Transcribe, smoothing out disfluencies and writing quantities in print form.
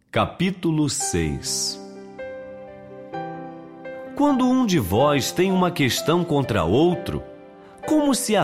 Capítulo 6. Quando um de vós tem uma questão contra outro, como se